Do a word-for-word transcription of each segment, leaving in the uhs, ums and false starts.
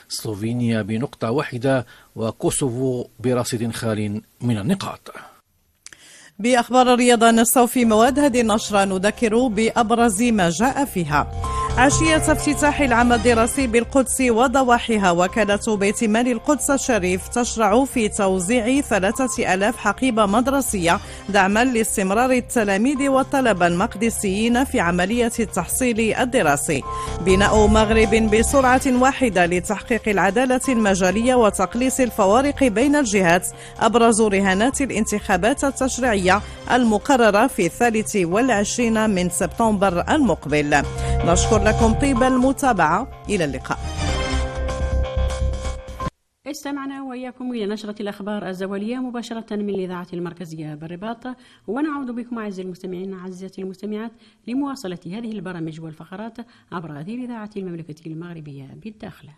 سلوفينيا بنقطة واحدة وكوسوفو برصيد خال من النقاط. بأخبار الرياضة نستوفي مواد هذه النشرة، نذكر بأبرز ما جاء فيها. عشية افتتاح العام الدراسي بالقدس وضواحيها، وكالة بيت مال القدس الشريف تشرع في توزيع ثلاثة آلاف حقيبة مدرسية دعما لاستمرار التلاميذ والطلبة المقدسيين في عملية التحصيل الدراسي. بناء مغرب بسرعة واحدة لتحقيق العدالة المجالية وتقليص الفوارق بين الجهات، أبرز رهانات الانتخابات التشريعية المقررة في الثالث والعشرين من سبتمبر المقبل. نشكر لكم طيب المتابعة، إلى اللقاء. استمعنا وإياكم إلى نشرة الأخبار الزوالية مباشرة من الإذاعة المركزية بالرباط، ونعود بكم أعزائي المستمعين عزيزاتي المستمعات لمواصلة هذه البرامج والفقرات عبر هذه الإذاعة المملكة المغربية بالداخل.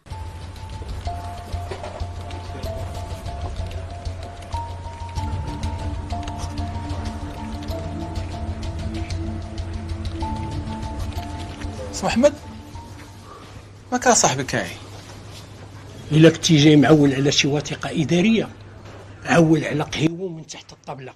محمد ما كان صاحبك هاي؟ إلا كنتي جاي معول على شي وثيقة إدارية، عول على قهيوه من تحت الطبلة.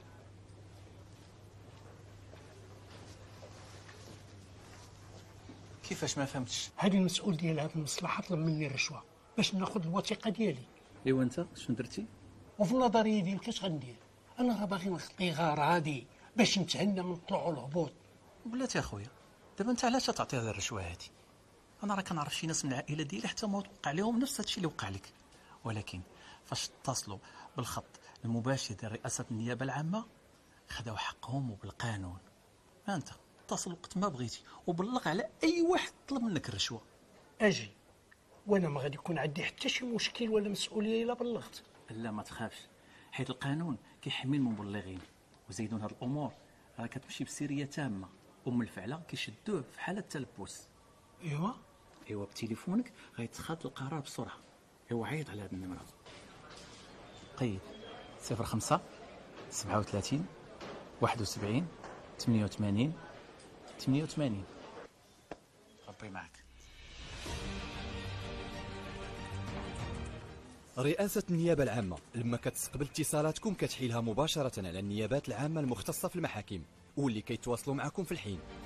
كيفاش ما فهمتش؟ هذه المسؤول ديال هذه المصلحة طلب مني الرشوة باش ناخذ الوثيقة ديالي. ايوا انت شنو درتي؟ وفي النظرية ديالك اش غندير؟ انا راه باغي نخطي غراضي باش نتهنى من الطلوع والهبوط. بلاتي اخويا، دابا انت علاش تعطي هذه الرشوه هذه؟ انا راه كنعرف شي ناس من العائله ديالي حتى ما وقع لهم نفس هادشي اللي وقع لك، ولكن فاش اتصلوا بالخط المباشر ديال رئاسه النيابه العامه خداو حقهم وبالقانون. ها انت اتصل وقت ما بغيتي وبلغ على اي واحد طلب منك الرشوه. اجي وانا ما غادي يكون عندي حتى شي مشكل ولا مسؤوليه الا بلغت. لا ما تخافش، حيت القانون كيحمي المبلغين، وزيدون هاد الامور راه كتمشي بسريه تامه، ام الفعله كيشدوه في حاله التلبس. ايوا ايوا بتليفونك غيتخاذ القرار بسرعه. ايوا عيط على هاد النمره، قيد صفر خمسة سبعة وثلاثين واحد وسبعين ثمانية وثمانين ثمانية وثمانين. ربي معك. رئاسة النيابة العامة لما كتستقبل اتصالاتكم كتحيلها مباشرة على النيابات العامة المختصة في المحاكم واللي كيتواصلوا معكم في الحين.